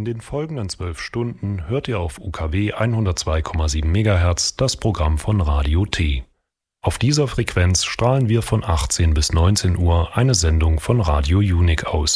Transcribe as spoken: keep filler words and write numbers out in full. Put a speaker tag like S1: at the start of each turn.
S1: In den folgenden zwölf Stunden hört ihr auf U K W hundertzwei Komma sieben Megahertz das Programm von Radio T. Auf dieser Frequenz strahlen wir von achtzehn bis neunzehn Uhr eine Sendung von Radio Unique aus.